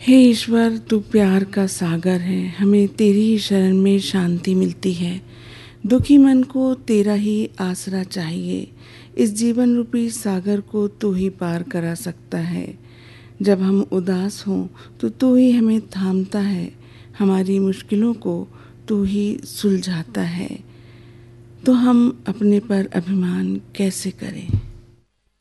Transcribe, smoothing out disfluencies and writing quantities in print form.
हे ईश्वर, तू प्यार का सागर है, हमें तेरी ही शरण में शांति मिलती है। दुखी मन को तेरा ही आसरा चाहिए, इस जीवन रूपी सागर को तू ही पार करा सकता है। जब हम उदास हों तो तू ही हमें थामता है, हमारी मुश्किलों को तू ही सुलझाता है। तो हम अपने पर अभिमान कैसे करें।